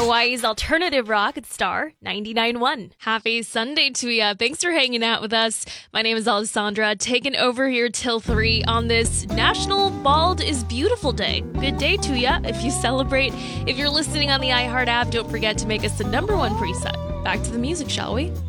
Hawaii's alternative rock at Star 99.1. Happy Sunday to ya. Thanks for hanging out with us. My name is Alessandra, taking over here till 3 on this National Bald is Beautiful Day. Good day to ya if you celebrate. If you're listening on the iHeart app, don't forget to make us the #1 preset. Back to the music, shall we?